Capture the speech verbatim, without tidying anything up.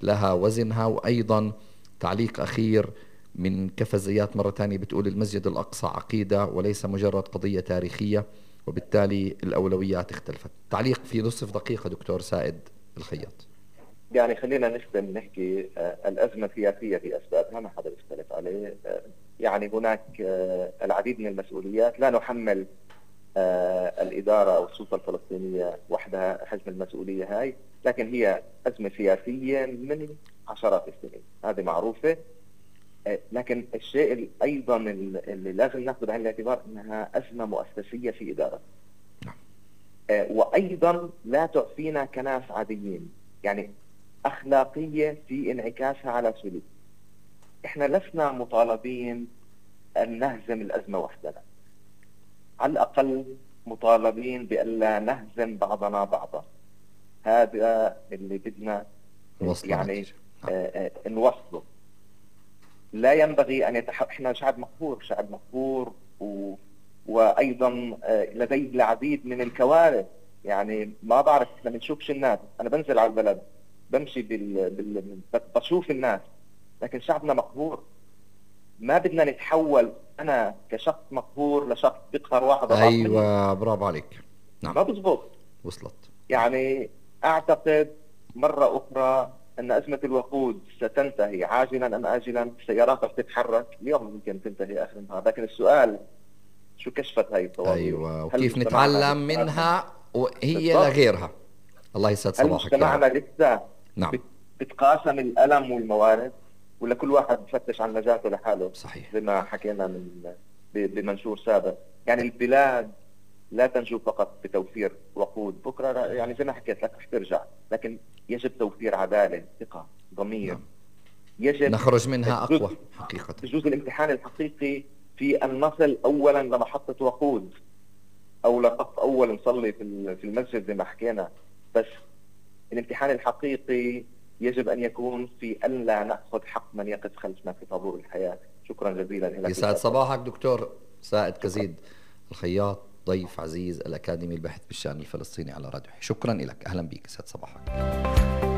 لها وزنها. وأيضا تعليق أخير من كفى زيات مرة ثانية بتقول المسجد الأقصى عقيدة وليس مجرد قضية تاريخية، وبالتالي الأولويات اختلفت. تعليق في نصف دقيقة دكتور سائد الخياط. يعني خلينا نختم نحكي آه الأزمة سياسية في أسبابها، ما حدا يختلف عليه. آه يعني هناك آه العديد من المسؤوليات، لا نحمل آه الإدارة أو السلطة الفلسطينية وحدها حجم المسؤولية هاي، لكن هي أزمة سياسية من عشرات السنين، هذه معروفة. آه لكن الشيء أيضا اللي لازم نأخذ بعين الاعتبار أنها أزمة مؤسسية في إدارة، آه وأيضا لا تعفينا كناس عاديين، يعني أخلاقية في انعكاسها على سلوك. إحنا لسنا مطالبين أن نهزم الأزمة وحدنا، على الأقل مطالبين بألا نهزم بعضنا بعضا. هذا اللي بدنا يعني آه آه نوصله. لا ينبغي أن يتح... إحنا شعب مقهور، شعب مقهور و... وأيضا آه لديه العديد من الكوارث. يعني ما بعرف، إحنا بنشوفش الناس. أنا بنزل على البلد بمشي بال... بال... بشوف الناس، لكن شعبنا مقهور. ما بدنا نتحول أنا كشخص مقهور لشخص بيقهر واحد أضعف مني. أيوة برافو عليك. نعم ما بزبط. وصلت. يعني أعتقد مرة أخرى أن أزمة الوقود ستنتهي عاجلا أم آجلا. السيارات رح تتحرك اليوم، ممكن تنتهي آخر النهار، لكن السؤال شو كشفت هاي الطوابير؟ أيوة، وكيف نتعلم منها وهي بالضبط. لغيرها. الله يسعد هل صباحك يا مجتمعنا رب. لسه نعم. بتقاسم الألم والموارد، ولا كل واحد بفتش عن نجاته لحاله؟ صحيح. زي ما حكينا من بمنشور سابق. يعني البلاد لا تنجو فقط بتوفير وقود، بكرة يعني زي ما حكيت لك رح ترجع، لكن يجب توفير عدالة، ثقة، ضمير. نعم. يجب نخرج منها أقوى حقيقة. بجوز الامتحان الحقيقي في أن نصل أولا لمحطة وقود أو لصف أول نصلي في المسجد زي ما حكينا، بس الامتحان الحقيقي يجب أن يكون في أن لا نأخذ حق من يقف خلفنا في طابور الحياة. شكرا جزيلا لك. يسعد صباحك دكتور سائد كزيد الخياط، ضيف عزيز الأكاديمي الباحث بالشأن الفلسطيني على راديو. شكرا لك، أهلا بك، يسعد صباحك.